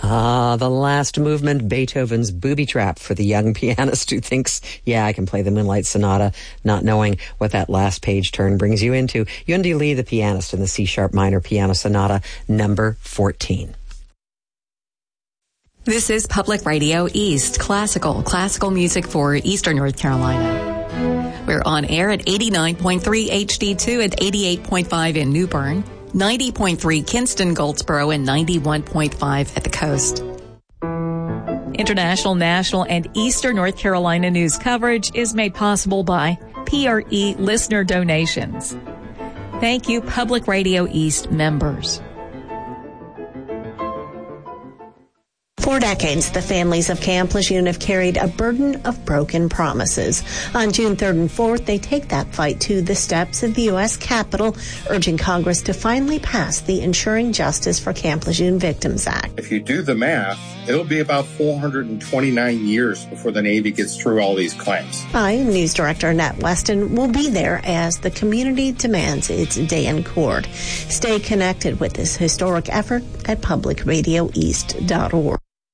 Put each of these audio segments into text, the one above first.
The last movement, Beethoven's Booby Trap, for the young pianist who thinks, yeah, I can play the Moonlight Sonata, not knowing what that last page turn brings you into. Yundi Lee, the pianist, in the C-sharp minor piano sonata, number 14. This is Public Radio East, classical music for Eastern North Carolina. We're on air at 89.3 HD2 and 88.5 in New Bern, 90.3 Kinston, Goldsboro, and 91.5 at the coast. International, national, and Eastern North Carolina news coverage is made possible by PRE listener donations. Thank you, Public Radio East members. For decades, the families of Camp Lejeune have carried a burden of broken promises. On June 3rd and 4th, they take that fight to the steps of the U.S. Capitol, urging Congress to finally pass the Ensuring Justice for Camp Lejeune Victims Act. If you do the math, it'll be about 429 years before the Navy gets through all these claims. News Director Annette Weston will be there as the community demands its day in court. Stay connected with this historic effort at publicradioeast.org.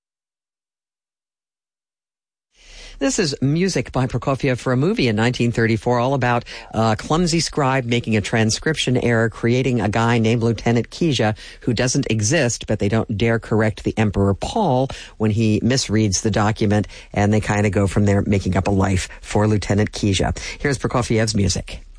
This is music by Prokofiev for a movie in 1934, all about a clumsy scribe making a transcription error, creating a guy named Lieutenant Kija who doesn't exist, but they don't dare correct the Emperor Paul when he misreads the document, and they kind of go from there, making up a life for Lieutenant Kija. Here's Prokofiev's music.